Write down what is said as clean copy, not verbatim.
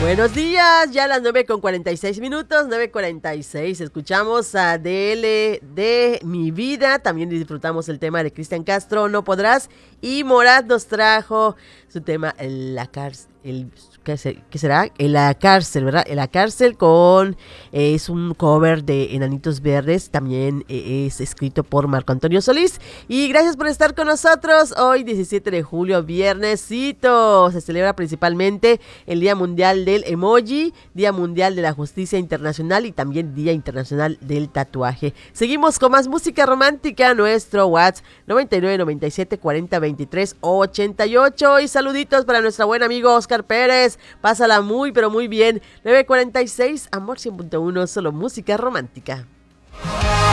Buenos días, ya a las 9:46, 9:46. Escuchamos a DL de Mi Vida, también disfrutamos el tema de Cristian Castro, No Podrás, y Morat nos trajo su tema La Cárcel, ¿qué será? En la cárcel, ¿verdad? En la cárcel es un cover de Enanitos Verdes, también es escrito por Marco Antonio Solís. Y gracias por estar con nosotros hoy 17 de julio, viernesito. Se celebra principalmente el Día Mundial del Emoji, Día Mundial de la Justicia Internacional y también Día Internacional del Tatuaje. Seguimos con más música romántica, nuestro WhatsApp 9997402388 y saluditos para nuestro buen amigo Oscar Pérez. Pásala muy pero muy bien. 9:46, Amor 100.1, solo música romántica.